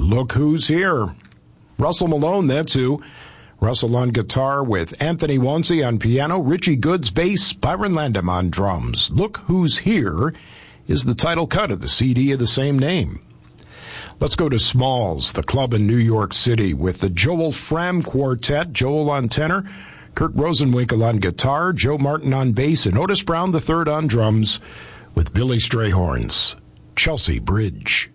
Look Who's Here. Russell Malone, that's who. Russell on guitar with Anthony Wanzi on piano, Richie Goods bass, Byron Landam on drums. Look Who's Here is the title cut of the CD of the same name. Let's go to Smalls, the club in New York City, with the Joel Fram Quartet, Joel on tenor, Kurt Rosenwinkel on guitar, Joe Martin on bass, and Otis Brown III on drums, with Billy Strayhorn's Chelsea Bridge.